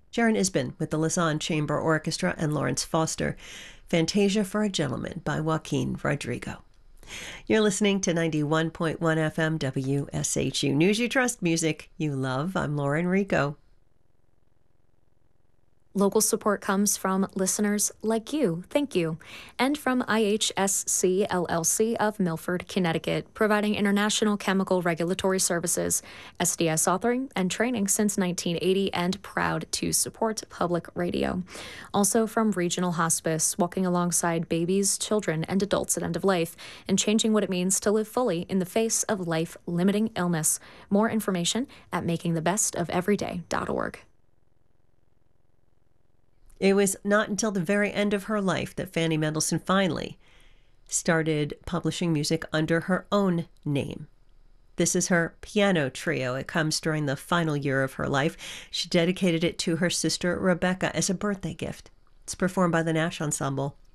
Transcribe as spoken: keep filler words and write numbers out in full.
Sharon Isbin with the Lausanne Chamber Orchestra and Lawrence Foster. Fantasia for a Gentleman by Joaquin Rodrigo. You're listening to ninety-one point one F M W S H U. News you trust, music you love. I'm Lauren Rico. Local support comes from listeners like you, thank you, and from I H S C L L C of Milford, Connecticut, providing international chemical regulatory services, S D S authoring and training since nineteen eighty, and proud to support public radio. Also from Regional Hospice, walking alongside babies, children, and adults at end of life, and changing what it means to live fully in the face of life-limiting illness. More information at making the best of everyday dot org. It was not until the very end of her life that Fanny Mendelssohn finally started publishing music under her own name. This is her piano trio. It comes during the final year of her life. She dedicated it to her sister Rebecca as a birthday gift. It's performed by the Nash Ensemble.